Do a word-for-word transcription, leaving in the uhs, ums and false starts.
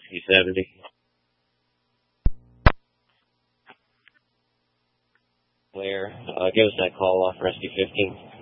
sixty seventy. Clear. Uh, give us that call off Rescue fifteen.